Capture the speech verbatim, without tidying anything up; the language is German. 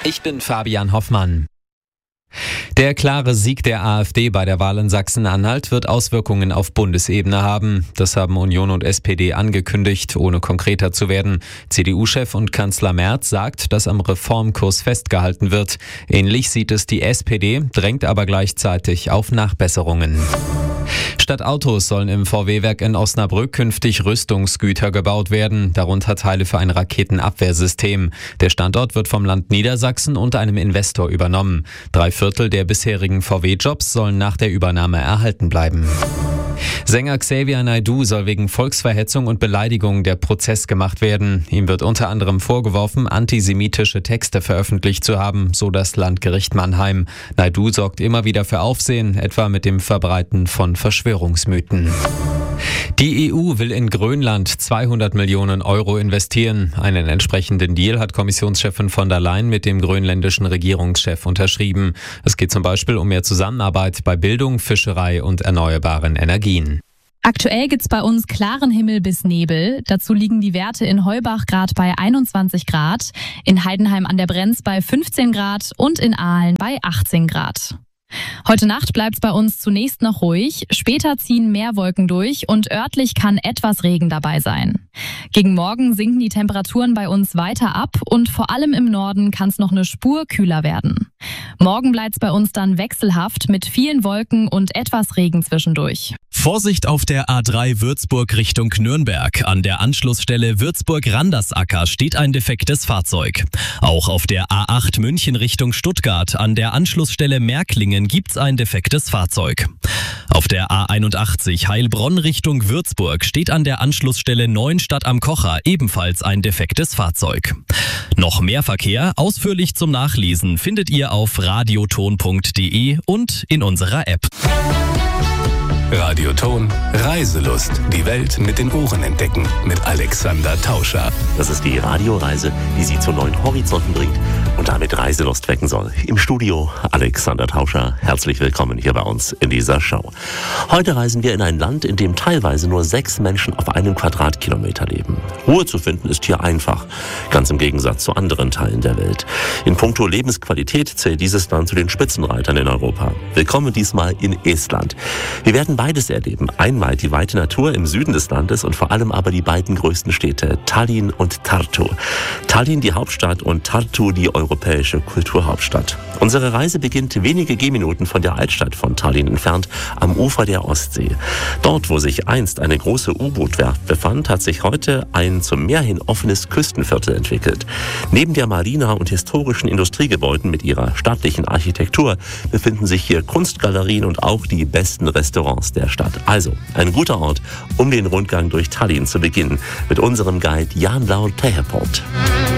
Ich bin Fabian Hoffmann. Der klare Sieg der AfD bei der Wahl in Sachsen-Anhalt wird Auswirkungen auf Bundesebene haben. Das haben Union und S P D angekündigt, ohne konkreter zu werden. C D U-Chef und Kanzler Merz sagt, dass am Reformkurs festgehalten wird. Ähnlich sieht es die S P D, drängt aber gleichzeitig auf Nachbesserungen. Statt Autos sollen im V W-Werk in Osnabrück künftig Rüstungsgüter gebaut werden, darunter Teile für ein Raketenabwehrsystem. Der Standort wird vom Land Niedersachsen und einem Investor übernommen. Drei Viertel der bisherigen V W-Jobs sollen nach der Übernahme erhalten bleiben. Sänger Xavier Naidoo soll wegen Volksverhetzung und Beleidigung der Prozess gemacht werden. Ihm wird unter anderem vorgeworfen, antisemitische Texte veröffentlicht zu haben, so das Landgericht Mannheim. Naidoo sorgt immer wieder für Aufsehen, etwa mit dem Verbreiten von Verschwörungsmythen. Die E U will in Grönland zweihundert Millionen Euro investieren. Einen entsprechenden Deal hat Kommissionschefin von der Leyen mit dem grönländischen Regierungschef unterschrieben. Es geht zum Beispiel um mehr Zusammenarbeit bei Bildung, Fischerei und erneuerbaren Energien. Aktuell gibt's bei uns klaren Himmel bis Nebel. Dazu liegen die Werte in Heubach gerade bei einundzwanzig Grad, in Heidenheim an der Brenz bei fünfzehn Grad und in Aalen bei achtzehn Grad. Heute Nacht bleibt's bei uns zunächst noch ruhig, später ziehen mehr Wolken durch und örtlich kann etwas Regen dabei sein. Gegen Morgen sinken die Temperaturen bei uns weiter ab und vor allem im Norden kann es noch eine Spur kühler werden. Morgen bleibt's bei uns dann wechselhaft mit vielen Wolken und etwas Regen zwischendurch. Vorsicht auf der A drei Würzburg Richtung Nürnberg. An der Anschlussstelle Würzburg-Randersacker steht ein defektes Fahrzeug. Auch auf der A acht München Richtung Stuttgart an der Anschlussstelle Märklingen gibt's ein defektes Fahrzeug. Auf der A einundachtzig Heilbronn Richtung Würzburg steht an der Anschlussstelle Neuenstadt am Kocher ebenfalls ein defektes Fahrzeug. Noch mehr Verkehr, ausführlich zum Nachlesen, findet ihr auf radioton punkt de und in unserer App. Radioton Reiselust. Die Welt mit den Ohren entdecken. Mit Alexander Tauscher. Das ist die Radioreise, die Sie zu neuen Horizonten bringt und damit Reiselust wecken soll. Im Studio Alexander Tauscher. Herzlich willkommen hier bei uns in dieser Show. Heute reisen wir in ein Land, in dem teilweise nur sechs Menschen auf einem Quadratkilometer leben. Ruhe zu finden ist hier einfach. Ganz im Gegensatz zu anderen Teilen der Welt. In puncto Lebensqualität zählt dieses Land zu den Spitzenreitern in Europa. Willkommen diesmal in Estland. Wir werden beides erleben. Einmal die weite Natur im Süden des Landes und vor allem aber die beiden größten Städte, Tallinn und Tartu. Tallinn die Hauptstadt und Tartu die europäische Kulturhauptstadt. Unsere Reise beginnt wenige Gehminuten von der Altstadt von Tallinn entfernt, am Ufer der Ostsee. Dort, wo sich einst eine große U-Boot-Werft befand, hat sich heute ein zum Meer hin offenes Küstenviertel entwickelt. Neben der Marina und historischen Industriegebäuden mit ihrer stattlichen Architektur befinden sich hier Kunstgalerien und auch die besten Restaurants der Stadt. Also ein guter Ort, um den Rundgang durch Tallinn zu beginnen, mit unserem Guide Jan Laur Teheport.